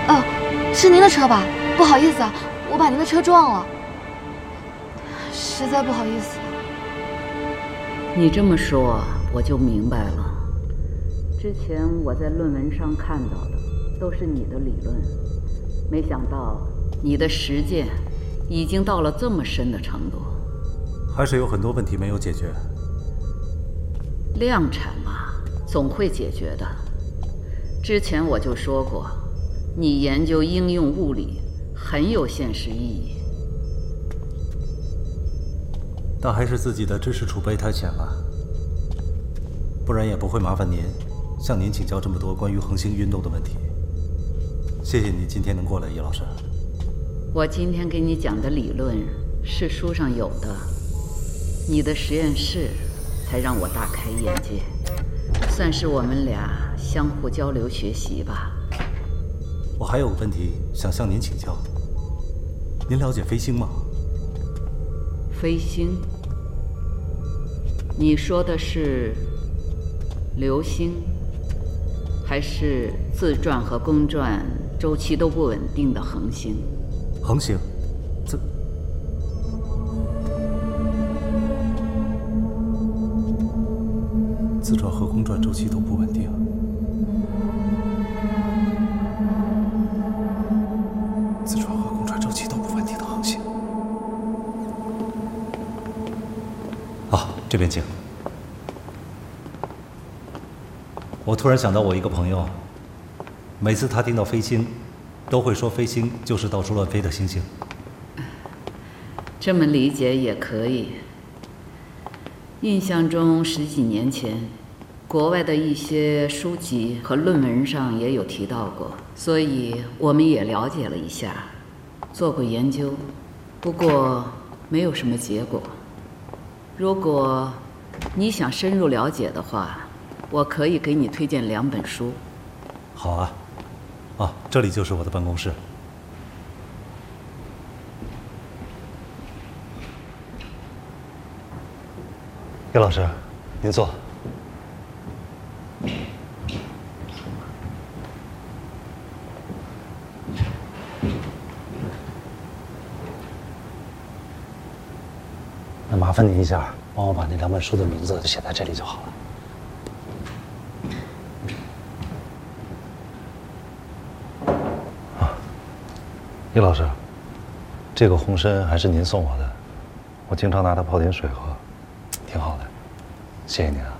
是您的车吧？不好意思啊，我把您的车撞了，实在不好意思。 你这么说，我就明白了。之前我在论文上看到的都是你的理论，没想到你的实践已经到了这么深的程度。 还是有很多问题没有解决。 量产嘛，总会解决的。之前我就说过，你研究应用物理很有现实意义。 但还是自己的知识储备太浅了，不然也不会麻烦您，向您请教这么多关于恒星运动的问题。谢谢你今天能过来，叶老师。 我今天给你讲的理论是书上有的，你的实验室才让我大开眼界，算是我们俩相互交流学习吧。 我还有个问题想向您请教，您了解飞星吗？ 飞星？你说的是流星，还是自转和公转周期都不稳定的恒星？ 恒星？自转和公转周期都不稳定。自转和公转周期都不稳定的恒星。啊，这边请。我突然想到我一个朋友，每次他听到飞星，都会说飞星就是到处乱飞的星星。 这么理解也可以。印象中10几年前，国外的一些书籍和论文上也有提到过，所以我们也了解了一下，做过研究，不过没有什么结果。如果你想深入了解的话，我可以给你推荐2本书。 好啊，啊，这里就是我的办公室。叶老师，您坐。那麻烦您一下，帮我把那2本书的名字写在这里就好了。叶老师，这个红参还是您送我的，我经常拿它泡点水喝，挺好的，谢谢您啊。